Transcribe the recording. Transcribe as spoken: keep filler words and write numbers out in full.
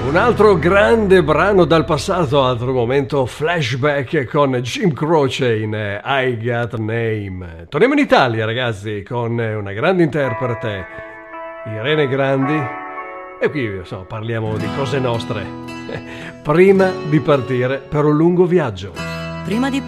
Un altro grande brano dal passato, altro momento flashback con Jim Croce in I Got Name. Torniamo in Italia, ragazzi, con una grande interprete, Irene Grandi, e qui insomma, parliamo di cose nostre. Prima di partire per un lungo viaggio. Prima di